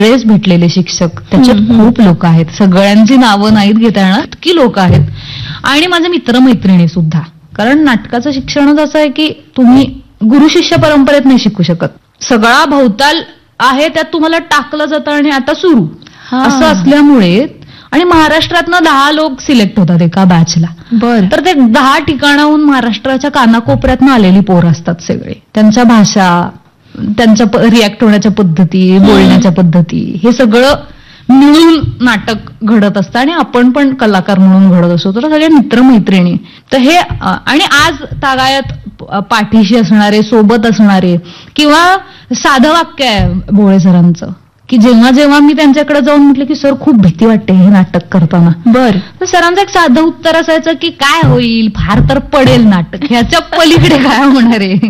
वेळेस भेटलेले शिक्षक, त्याच्यात खूप लोक आहेत. सगळ्यांची नावं नाहीत घेता येणार, इतकी लोक आहेत. आणि माझे मित्रमैत्रिणी सुद्धा. कारण नाटकाचं शिक्षणच असं आहे की तुम्ही गुरु शिष्य परंपरेत नाही शिकू शकत. सगळा भवताल आहे त्यात तुम्हाला टाकलं जातं आणि आता सुरू असं असल्यामुळे. आणि महाराष्ट्रातनं 10 लोक सिलेक्ट होतात एका बॅचला. तर ते 10 ठिकाणाहून महाराष्ट्राच्या कानाकोपऱ्यातनं आलेली पोरं असतात सगळे. त्यांच्या भाषा, त्यांच्या रिॲक्ट होण्याच्या पद्धती, बोलण्याच्या पद्धती, हे सगळं मिळून नाटक घडत असतं आणि आपण पण कलाकार म्हणून घडत असतो. तर सगळे मित्रमैत्रिणी. तर हे आणि आज तागायत पाठीशी असणारे, सोबत असणारे, किंवा साधं वाक्य आहे भोळे सरांचं की जेव्हा जेव्हा मी त्यांच्याकडे जाऊन म्हटलं की सर खूप भीती वाटते हे नाटक करताना, तर सरांचं एक साधं उत्तर असायचं की काय होईल, फार तर पडेल नाटक, ह्याच्या पलीकडे काय होणार आहे.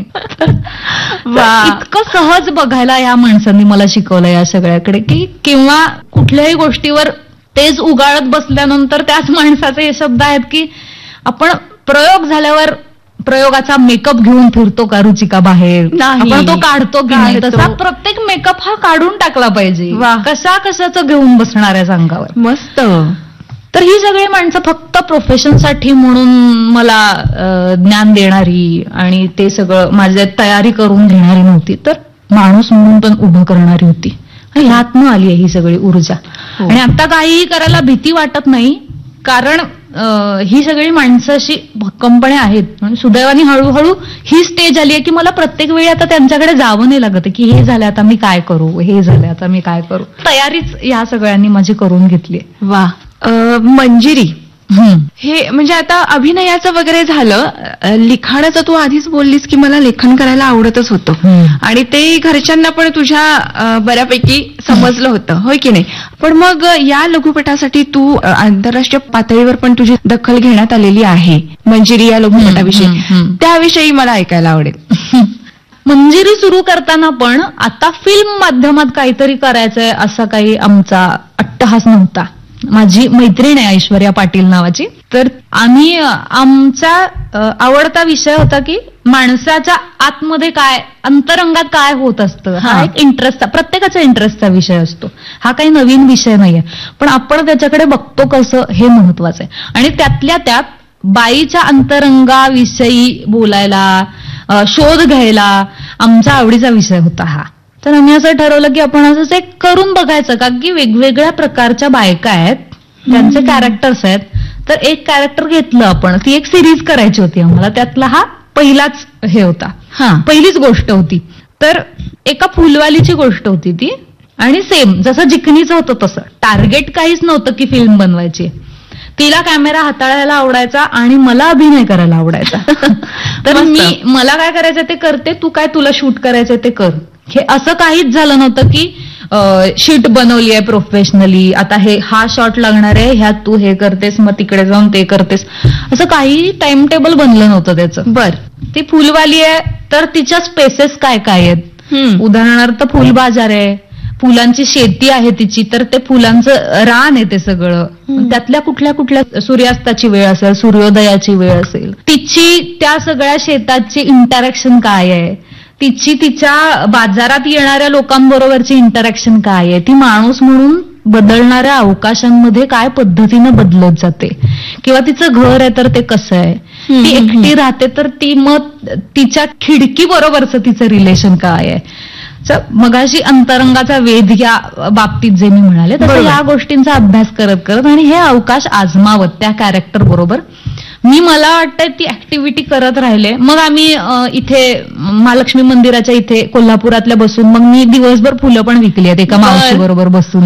इतकं सहज बघायला या माणसांनी मला शिकवलं या सगळ्याकडे की किंवा कुठल्याही गोष्टीवर तेच उगाळत बसल्यानंतर त्याच माणसाचे हे शब्द आहेत की आपण प्रयोग झाल्यावर प्रयोगाचा मेकअप घेऊन फिरतो का रुचिका बाहेर, आपण तो काढतो की नाही, तसा प्रत्येक मेकअप हा काढून टाकला पाहिजे. कशा कशाचं घेऊन बसणाऱ्या अंगावर. मस्त. तर ही सगळी माणसं फक्त प्रोफेशनसाठी म्हणून मला ज्ञान देणारी आणि ते सगळं माझ्या तयारी करून घेणारी नव्हती, तर माणूस म्हणून पण उभं करणारी होती. आणि ह्यातनं आली आहे ही सगळी ऊर्जा. आणि आता काहीही करायला भीती वाटत नाही, कारण ही सगळी माणसं अशी भक्कमपणे आहेत. सुदैवाने हळूहळू ही स्टेज आली आहे की मला प्रत्येक वेळी आता त्यांच्याकडे जावं नाही लागत की हे झालं आता मी काय करू, हे झालं आता मी काय करू. तयारीच या सगळ्यांनी माझी करून घेतली. वा. मंजिरी, हे म्हणजे आता अभिनयाचं वगैरे झालं, लिखाणाचं तू आधीच बोललीस की मला लेखन करायला आवडतच होतं आणि ते घरच्यांना पण तुझ्या बऱ्यापैकी समजलं होतं, होय की नाही. पण मग या लघुपटासाठी तू आंतरराष्ट्रीय पातळीवर पण तुझी दखल घेण्यात आलेली आहे मंजिरी या लघुपटाविषयी, त्याविषयी मला ऐकायला आवडेल. मंजिरी सुरू करताना पण आता फिल्म माध्यमात काहीतरी करायचंय असा काही आमचा अट्टहास नव्हता. माझी मैत्रीण आहे ऐश्वर्या पाटील नावाची, तर आम्ही आमचा आवडता विषय होता की माणसाच्या आतमध्ये काय, अंतरंगात काय होत असतं, हा एक इंटरेस्टचा, प्रत्येकाचा इंटरेस्टचा विषय असतो. हा काही नवीन विषय नाहीये, पण आपण त्याच्याकडे बघतो कसं हे महत्वाचं आहे. आणि त्यातल्या त्यात बाईच्या अंतरंगाविषयी बोलायला, शोध घ्यायला आमचा आवडीचा विषय होता हा. तर आम्ही असं ठरवलं की आपण असंच एक करून बघायचं का की वेगवेगळ्या प्रकारच्या बायका आहेत, त्यांचे कॅरेक्टर्स आहेत. तर एक कॅरेक्टर घेतलं आपण, ती एक सिरीज करायची होती आम्हाला, त्यातला हा पहिलाच हे होता, पहिलीच गोष्ट होती. तर एका फुलवालीची गोष्ट होती ती, आणि सेम जसं जिकणीचं होतं तसं. टार्गेट काहीच नव्हतं की फिल्म बनवायची. तिला कॅमेरा हाताळायला आवडायचा आणि मला अभिनय करायला आवडायचा. तर मला काय करायचं ते करते, तू काय तुला शूट करायचं ते कर. हे असं काहीच झालं नव्हतं की शीट बनवली आहे प्रोफेशनली, आता हा शॉट लागणार आहे, ह्यात तू हे करतेस मग तिकडे जाऊन ते करतेस, असं काही टाइम टेबल बनलं नव्हतं त्याचं. ती फुलवाली आहे तर तिच्या स्पेसेस काय काय आहेत, उदाहरणार्थ फुल बाजार आहे, फुलांची शेती आहे तिची, तर ते फुलांचं रान आहे ते सगळं, त्यातल्या कुठल्या कुठल्या सूर्यास्ताची वेळ असेल, सूर्योदयाची वेळ असेल, तिची त्या सगळ्या शेताची इंटरॅक्शन काय आहे, तिची तिच्या बाजारात येणाऱ्या लोकांबरोबरची इंटरॅक्शन काय आहे, ती माणूस म्हणून बदलणाऱ्या अवकाशांमध्ये काय पद्धतीनं बदलत जाते, किंवा तिचं घर आहे तर ते कसं आहे, ती एकटी राहते तर ती मग तिच्या खिडकी बरोबरचं तिचं रिलेशन काय आहे. मगाशी अंतरंगाचा वेध या बाबतीत जे मी म्हणाले तसं या गोष्टींचा अभ्यास करत करत आणि हे अवकाश आजमावत त्या कॅरेक्टर बरोबर मी मला वाटतंय ती ऍक्टिव्हिटी करत राहिले. मग आम्ही इथे महालक्ष्मी मंदिराच्या इथे कोल्हापुरातल्या बसून मग मी दिवसभर फुलं पण विकली आहेत एका मावशी बरोबर बसून.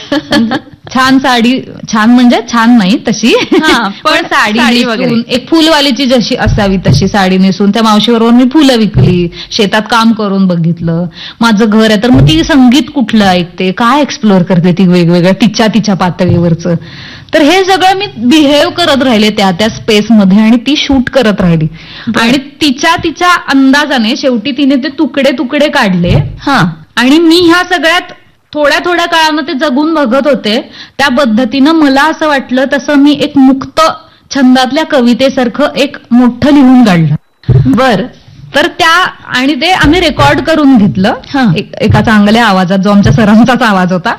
छान साडी, छान म्हणजे छान नाही तशी, पण साडी नेसून एक फुलवालीची जशी असावी तशी साडी नेसून त्या मावशीबरोबर मी फुलं विकली, शेतात काम करून बघितलं. माझं घर आहे तर मग ती संगीत कुठलं ऐकते, काय एक्सप्लोअर करते ती वेगवेगळ्या तिच्या पातळीवरचं. तर हे सगळं मी बिहेव करत राहिले त्या त्या स्पेसमध्ये आणि ती शूट करत राहिली. आणि तिच्या अंदाजाने शेवटी तिने ते तुकडे तुकडे काढले. आणि मी ह्या सगळ्यात थोड्या काळानं ते जगून बघत होते. त्या पद्धतीनं मला असं वाटलं तसं मी एक मुक्त छंदातल्या कवितेसारखं एक मोठं लिहून काढलं. तर त्या आणि ते आम्ही रेकॉर्ड करून घेतलं हा. एका चांगल्या आवाजात, जो आमच्या सरांचाच आवाज होता.